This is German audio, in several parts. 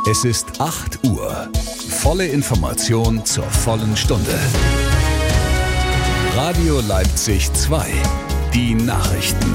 Es ist 8 Uhr. Volle Information zur vollen Stunde. Radio Leipzig 2. Die Nachrichten.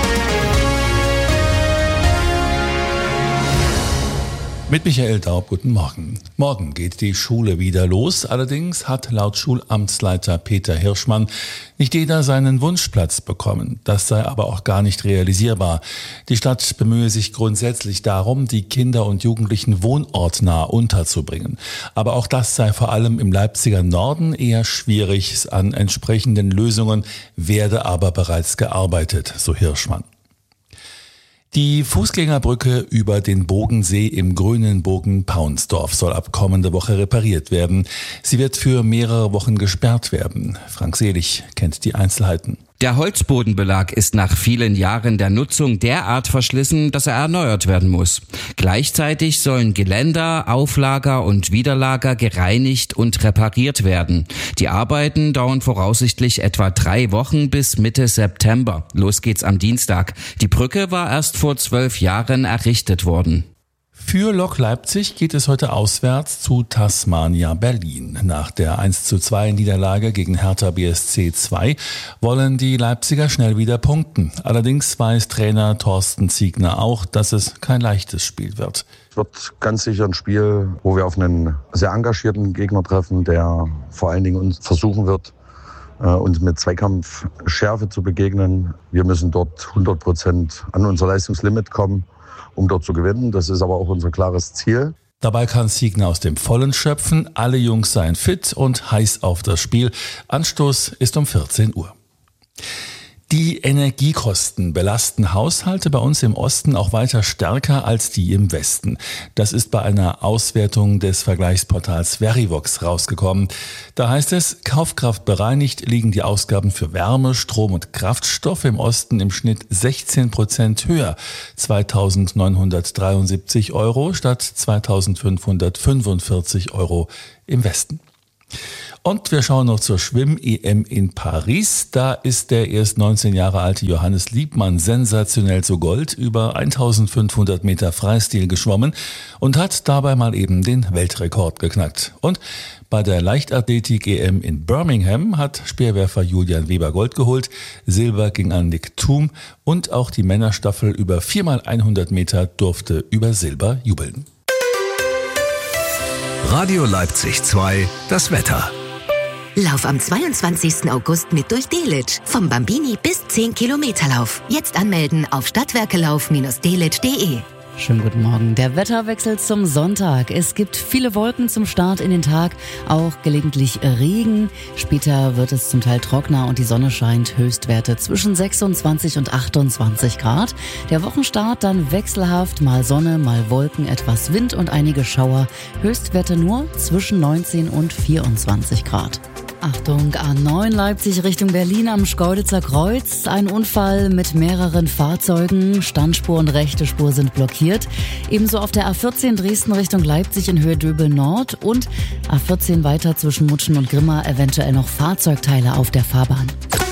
Mit Michael Daub, guten Morgen. Morgen geht die Schule wieder los. Allerdings hat laut Schulamtsleiter Peter Hirschmann nicht jeder seinen Wunschplatz bekommen. Das sei aber auch gar nicht realisierbar. Die Stadt bemühe sich grundsätzlich darum, die Kinder und Jugendlichen wohnortnah unterzubringen. Aber auch das sei vor allem im Leipziger Norden eher schwierig. An entsprechenden Lösungen werde aber bereits gearbeitet, so Hirschmann. Die Fußgängerbrücke über den Bogensee im grünen Bogen-Paunsdorf soll ab kommende Woche repariert werden. Sie wird für mehrere Wochen gesperrt werden. Frank Selig kennt die Einzelheiten. Der Holzbodenbelag ist nach vielen Jahren der Nutzung derart verschlissen, dass er erneuert werden muss. Gleichzeitig sollen Geländer, Auflager und Widerlager gereinigt und repariert werden. Die Arbeiten dauern voraussichtlich etwa 3 Wochen bis Mitte September. Los geht's am Dienstag. Die Brücke war erst vor 12 Jahren errichtet worden. Für Lok Leipzig geht es heute auswärts zu Tasmania Berlin. Nach der 1:2 Niederlage gegen Hertha BSC 2 wollen die Leipziger schnell wieder punkten. Allerdings weiß Trainer Thorsten Ziegner auch, dass es kein leichtes Spiel wird. Es wird ganz sicher ein Spiel, wo wir auf einen sehr engagierten Gegner treffen, der vor allen Dingen uns versuchen wird, uns mit Zweikampfschärfe zu begegnen. Wir müssen dort 100% an unser Leistungslimit kommen, um dort zu gewinnen. Das ist aber auch unser klares Ziel. Dabei kann Ziegner aus dem Vollen schöpfen. Alle Jungs seien fit und heiß auf das Spiel. Anstoß ist um 14 Uhr. Die Energiekosten belasten Haushalte bei uns im Osten auch weiter stärker als die im Westen. Das ist bei einer Auswertung des Vergleichsportals Verivox rausgekommen. Da heißt es, kaufkraftbereinigt liegen die Ausgaben für Wärme, Strom und Kraftstoffe im Osten im Schnitt 16% höher. 2.973 € statt 2.545 € im Westen. Und wir schauen noch zur Schwimm-EM in Paris. Da ist der erst 19 Jahre alte Johannes Liebmann sensationell zu Gold über 1500 Meter Freistil geschwommen und hat dabei mal eben den Weltrekord geknackt. Und bei der Leichtathletik-EM in Birmingham hat Speerwerfer Julian Weber Gold geholt. Silber ging an Nick Thum und auch die Männerstaffel über 4x100 Meter durfte über Silber jubeln. Radio Leipzig 2, das Wetter. Lauf am 22. August mit durch Delitzsch. Vom Bambini bis 10 Kilometerlauf. Jetzt anmelden auf stadtwerkelauf-delitzsch.de. Schönen guten Morgen. Der Wetterwechsel zum Sonntag. Es gibt viele Wolken zum Start in den Tag, auch gelegentlich Regen. Später wird es zum Teil trockener und die Sonne scheint. Höchstwerte zwischen 26 und 28 Grad. Der Wochenstart dann wechselhaft, mal Sonne, mal Wolken, etwas Wind und einige Schauer. Höchstwerte nur zwischen 19 und 24 Grad. Achtung, A9 Leipzig Richtung Berlin am Schkeuditzer Kreuz. Ein Unfall mit mehreren Fahrzeugen. Standspur und rechte Spur sind blockiert. Ebenso auf der A14 Dresden Richtung Leipzig in Höhe Döbel Nord und A14 weiter zwischen Mutschen und Grimma eventuell noch Fahrzeugteile auf der Fahrbahn.